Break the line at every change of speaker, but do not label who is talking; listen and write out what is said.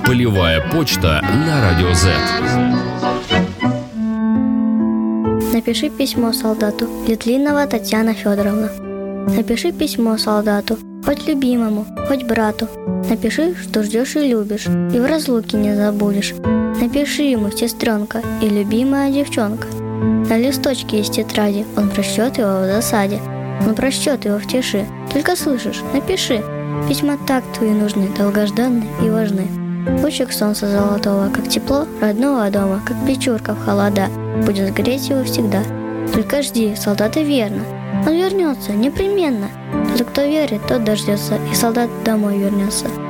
Полевая почта на Радио Z.
Напиши письмо солдату. Литвинова Татьяна Федоровна. Напиши письмо солдату, хоть любимому, хоть брату. Напиши, что ждешь и любишь, и в разлуке не забудешь. Напиши ему, сестренка и любимая девчонка. На листочке из тетради он прочтет его в засаде. Он прочтет его в тиши. Только слышишь, напиши. Письма такту и нужны, долгожданны и важны. Лучик солнца золотого, как тепло родного дома, как печурка в холода, будет греть его всегда. Только жди, солдат, и верно. Он вернется непременно. Тот, кто верит, тот дождется, и солдат домой вернется.